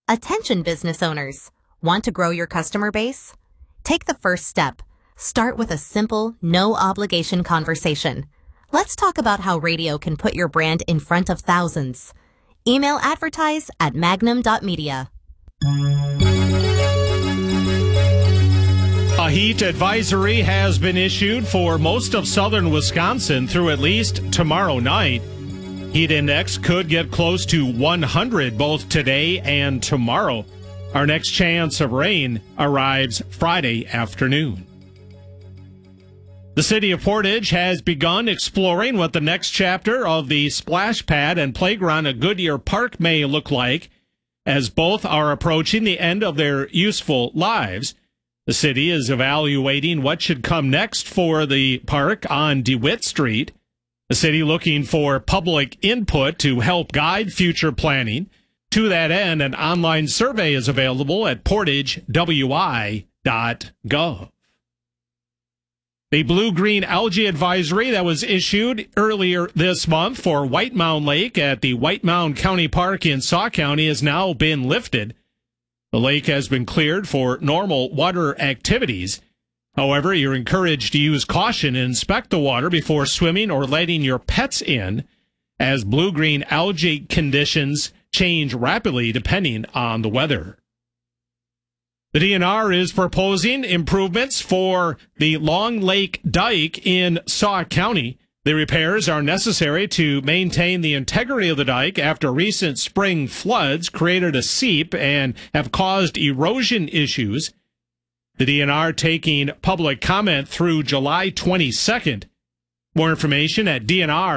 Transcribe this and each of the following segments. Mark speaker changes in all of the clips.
Speaker 1: Attention business owners. Want to grow your customer base? Take the first step. Start with a simple, no-obligation conversation. Let's talk about how radio can put your brand in front of thousands. Email advertise@magnum.media.
Speaker 2: A heat advisory has been issued for most of southern Wisconsin through at least tomorrow night. Heat index could get close to 100 both today and tomorrow. Our next chance of rain arrives Friday afternoon. The city of Portage has begun exploring what the next chapter of the splash pad and playground at Goodyear Park may look like, as both are approaching the end of their useful lives. The city is evaluating what should come next for the park on DeWitt Street. The city looking for public input to help guide future planning. To that end, an online survey is available at portagewi.gov. The blue-green algae advisory that was issued earlier this month for White Mound Lake at the White Mound County Park in Sauk County has now been lifted. The lake has been cleared for normal water activities. However, you're encouraged to use caution and inspect the water before swimming or letting your pets in, as blue-green algae conditions change rapidly depending on the weather. The DNR is proposing improvements for the Long Lake Dike in Sauk County. The repairs are necessary to maintain the integrity of the dike after recent spring floods created a seep and have caused erosion issues. The DNR taking public comment through July 22nd. More information at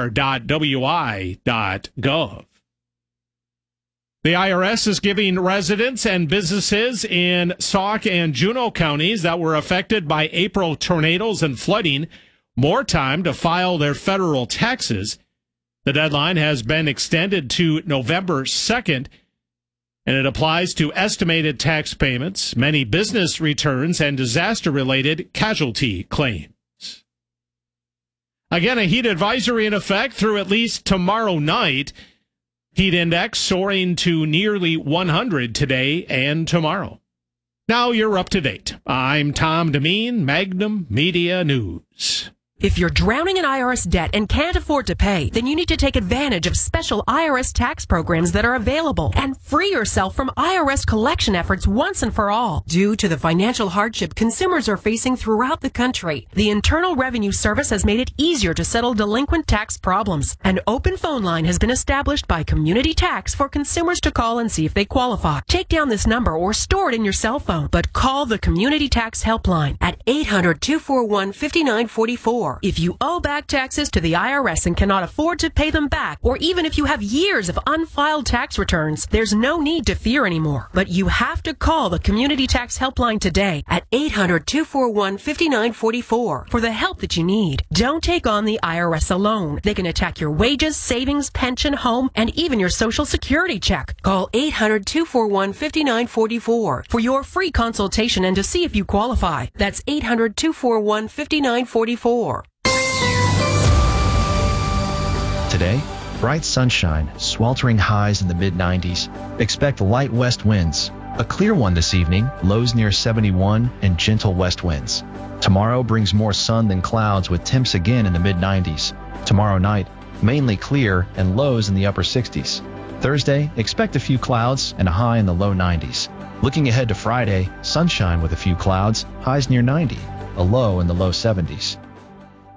Speaker 2: dnr.wi.gov. The IRS is giving residents and businesses in Sauk and Juneau counties that were affected by April tornadoes and flooding more time to file their federal taxes. The deadline has been extended to November 2nd, and it applies to estimated tax payments, many business returns, and disaster-related casualty claims. Again, a heat advisory in effect through at least tomorrow night. Heat index soaring to nearly 100 today and tomorrow. Now you're up to date. I'm Tom Demeen, Magnum Media News.
Speaker 3: If you're drowning in IRS debt and can't afford to pay, then you need to take advantage of special IRS tax programs that are available and free yourself from IRS collection efforts once and for all. Due to the financial hardship consumers are facing throughout the country, the Internal Revenue Service has made it easier to settle delinquent tax problems. An open phone line has been established by Community Tax for consumers to call and see if they qualify. Take down this number or store it in your cell phone, but call the Community Tax Helpline at 800-241-5944. If you owe back taxes to the IRS and cannot afford to pay them back, or even if you have years of unfiled tax returns, there's no need to fear anymore. But you have to call the Community Tax Helpline today at 800-241-5944 for the help that you need. Don't take on the IRS alone. They can attack your wages, savings, pension, home, and even your Social Security check. Call 800-241-5944 for your free consultation and to see if you qualify. That's 800-241-5944.
Speaker 4: Today, bright sunshine, sweltering highs in the mid-90s. Expect light west winds. A clear one this evening, lows near 71, and gentle west winds. Tomorrow brings more sun than clouds with temps again in the mid-90s. Tomorrow night, mainly clear and lows in the upper 60s. Thursday, expect a few clouds and a high in the low 90s. Looking ahead to Friday, sunshine with a few clouds, highs near 90, a low in the low 70s.